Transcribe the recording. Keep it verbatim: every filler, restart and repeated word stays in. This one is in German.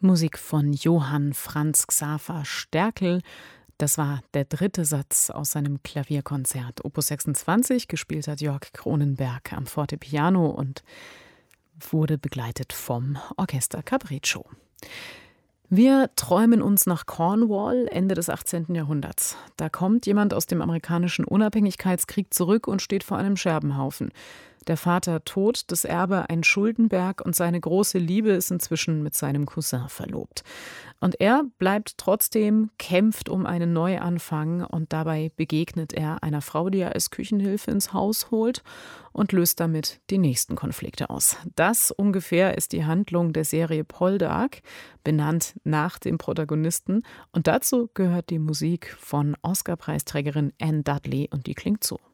Musik von Johann Franz Xaver Sterkel. Das war der dritte Satz aus seinem Klavierkonzert Opus sechsundzwanzig. Gespielt hat Jörg Cronenberg am Fortepiano und wurde begleitet vom Orchester Capriccio. Wir träumen uns nach Cornwall, Ende des achtzehnten Jahrhunderts. Da kommt jemand aus dem amerikanischen Unabhängigkeitskrieg zurück und steht vor einem Scherbenhaufen. Der Vater tot, das Erbe ein Schuldenberg und seine große Liebe ist inzwischen mit seinem Cousin verlobt. Und er bleibt trotzdem, kämpft um einen Neuanfang und dabei begegnet er einer Frau, die er als Küchenhilfe ins Haus holt und löst damit die nächsten Konflikte aus. Das ungefähr ist die Handlung der Serie Poldark, benannt nach dem Protagonisten. Und dazu gehört die Musik von Oscar-Preisträgerin Anne Dudley und die klingt so.